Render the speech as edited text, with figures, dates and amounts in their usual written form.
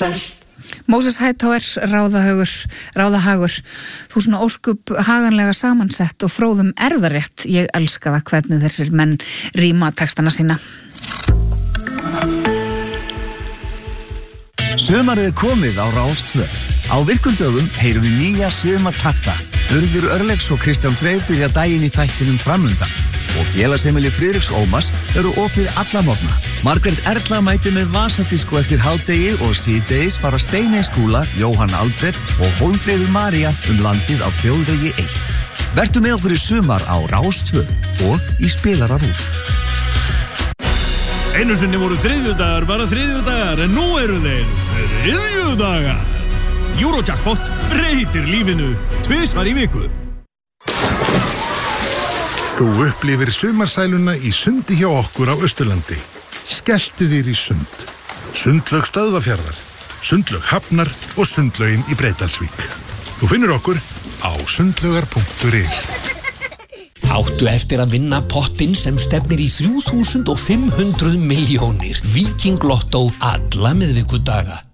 selt. Moses Hightower, ráðahagur, þú svona óskup haganlega samansett og fróðum erðarétt. Ég elska það hvernig þessir menn ríma textana sína. Sumarið komið á Rás 2. Á virkum dögum heyrum við nýja sumartakta. Urður Örlegs og Kristján Freyr byrja daginn í þættinum framundan. Og félagsheimili Friðriks Ómars eru opið alla morgna. Margrét Erla mæti með vasadisko eftir hádegi og síðdegis fara Steiney Skúla, Jóhann Alfred og Hólmfríður María landið á þjóðvegi 1. Vertu með okkur í sumar á Rás 2 og í spilara RÚV. Einu sinni voru þriðjudagar bara þriðjudagar, en nú eru þeir þriðjudagar. Eurojackpot breytir lífinu 2 í viku. Þú upplifir sumarsæluna í sundi hjá okkur á Austurlandi. Skelltu þér í sund. Sundlaug Stöðvarfjarðar, Sundlaug Hafnar og Sundlaugin í Breiðdalsvík. Þú finnur okkur á sundlaugar.is. Áttu eftir að vinna pottinn sem stefnir í 3.500 milljónir. Víking Lotto alla miðvikudaga.